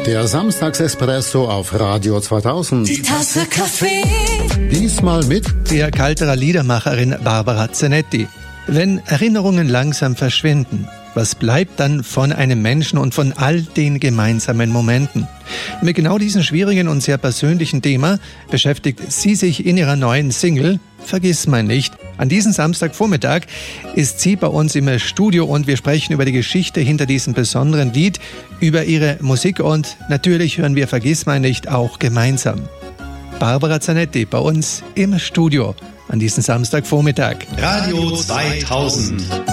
Der Samstagsespresso auf Radio 2000. Die Tasse Kaffee. Diesmal mit der Kalterer Liedermacherin Barbara Zanetti. Wenn Erinnerungen langsam verschwinden, was bleibt dann von einem Menschen und von all den gemeinsamen Momenten? Mit genau diesem schwierigen und sehr persönlichen Thema beschäftigt sie sich in ihrer neuen Single Vergissmeinnicht. An diesem Samstagvormittag ist sie bei uns im Studio und wir sprechen über die Geschichte hinter diesem besonderen Lied, über ihre Musik und natürlich hören wir Vergissmeinnicht auch gemeinsam. Barbara Zanetti bei uns im Studio an diesem Samstagvormittag. Radio 2000.